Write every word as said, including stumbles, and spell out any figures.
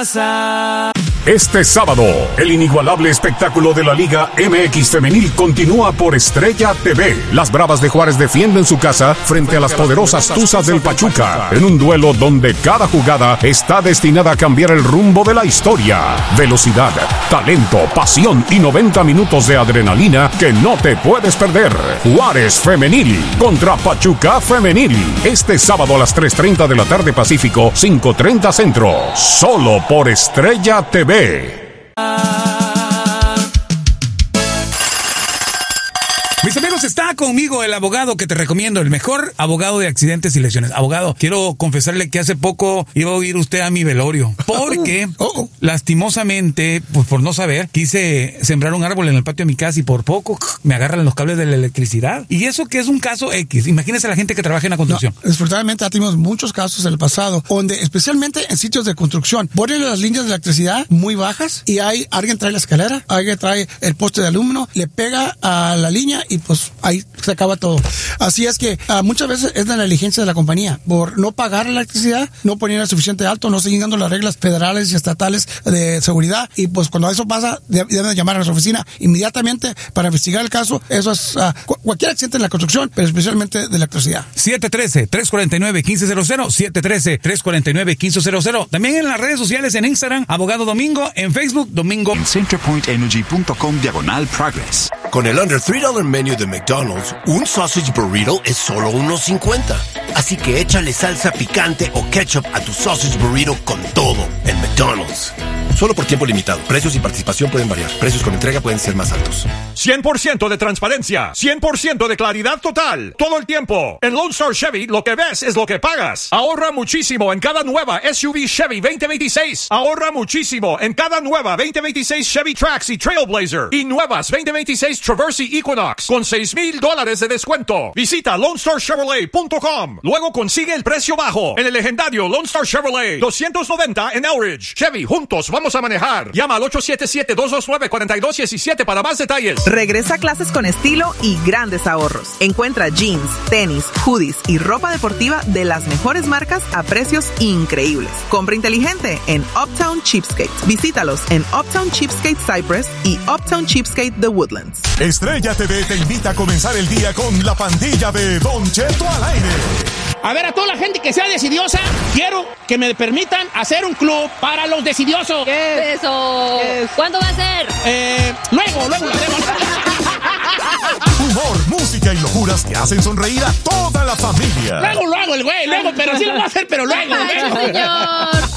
casa. Este sábado, el inigualable espectáculo de la Liga M X Femenil continúa por Estrella T V. Las Bravas de Juárez defienden su casa frente a las poderosas Tuzas del Pachuca, en un duelo donde cada jugada está destinada a cambiar el rumbo de la historia. Velocidad, talento, pasión y noventa minutos de adrenalina que no te puedes perder. Juárez Femenil contra Pachuca Femenil. Este sábado a las tres treinta de la tarde Pacífico, cinco treinta Centro. Solo por Estrella T V. Mis amigos, está conmigo el abogado que te recomiendo, el mejor abogado de accidentes y lesiones. Abogado, quiero confesarle que hace poco iba a ir usted a mi velorio, porque oh, oh. lastimosamente, pues por no saber, quise sembrar un árbol en el patio de mi casa y por poco me agarran los cables de la electricidad. Y eso que es un caso X. Imagínese a la gente que trabaja en la construcción. No, desafortunadamente tuvimos muchos casos en el pasado, donde especialmente en sitios de construcción ponen las líneas de electricidad muy bajas y hay alguien trae la escalera, alguien trae el poste de aluminio, le pega a la línea y pues ahí se acaba todo. Así es que uh, muchas veces es la negligencia de la compañía por no pagar la electricidad, no ponerla suficiente alto, no seguir dando las reglas federales y estatales de seguridad, y pues cuando eso pasa deben de llamar a nuestra oficina inmediatamente para investigar el caso. Eso es uh, cu- cualquier accidente en la construcción, pero especialmente de la electricidad. siete uno tres, tres cuatro nueve, uno cinco cero cero, siete uno tres, tres cuatro nueve, uno cinco cero cero. También en las redes sociales, en Instagram, Abogado Domingo, en Facebook, Domingo. En centerpointenergy punto com diagonal progress. Con el under three dollar menu de McDonald's, un sausage burrito es solo uno cincuenta. Así que échale salsa picante o ketchup a tu sausage burrito con todo en McDonald's. Solo por tiempo limitado. Precios y participación pueden variar. Precios con entrega pueden ser más altos. cien por ciento de transparencia. cien por ciento de claridad total. Todo el tiempo. En Lone Star Chevy, lo que ves es lo que pagas. Ahorra muchísimo en cada nueva S U V Chevy veinte veintiséis. Ahorra muchísimo en cada nueva veinte veintiséis Chevy Trax y Trailblazer. Y nuevas veinte veintiséis Traverse y Equinox con seis mil dólares de descuento. Visita lone star chevrolet punto com. Luego consigue el precio bajo en el legendario Lone Star Chevrolet doscientos noventa en Elridge. Chevy, juntos vamos a manejar. Llama al ocho siete siete, dos dos nueve, cuatro dos uno siete para más detalles. Regresa a clases con estilo y grandes ahorros. Encuentra jeans, tenis, hoodies y ropa deportiva de las mejores marcas a precios increíbles. Compra inteligente en Uptown Cheapskate. Visítalos en Uptown Cheapskate Cypress y Uptown Cheapskate The Woodlands. Estrella T V te invita a comenzar el día con la pandilla de Don Cheto al aire. A ver, a toda la gente que sea decidiosa, quiero que me permitan hacer un club para los decidiosos. ¿Qué es eso? ¿Qué es? ¿Cuándo va a ser? Eh, luego, luego lo hacemos. Humor, música y locuras que hacen sonreír a toda la familia. Luego lo hago el güey, luego, pero sí lo voy a hacer, pero luego. Ay, señor.